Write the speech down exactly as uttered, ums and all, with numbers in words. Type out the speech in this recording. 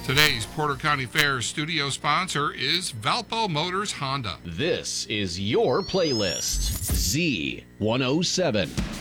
Today's Porter County Fair studio sponsor is Valpo Motors Honda. This is your playlist, Z one oh seven.